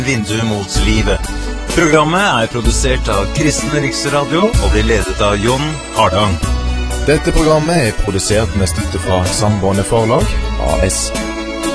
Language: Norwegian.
Vindu mot livet. Programmet er produsert av Kristne Riksradio og blir ledet av Jon Hardang. Dette programmet er produsert med støtte fra Sambandet Forlag, AS.